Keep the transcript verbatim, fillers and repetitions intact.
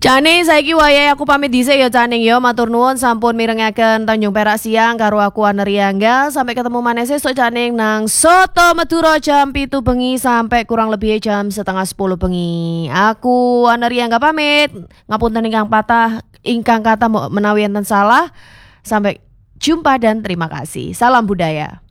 Jane saiki wayahe aku pamit dhisik ya Caning ya. Matur nuwun sampun mirengaken Tanjung Perak siang karo aku Aneriangga. Sampai ketemu maneh sesuk Caning nang Soto Madura jam pitu bengi sampai kurang lebih jam setengah sepuluh bengi. Aku Aneriangga pamit. Ngapunten ingkang patah ingkang kata menawi enten salah. Sampai jumpa dan terima kasih. Salam budaya.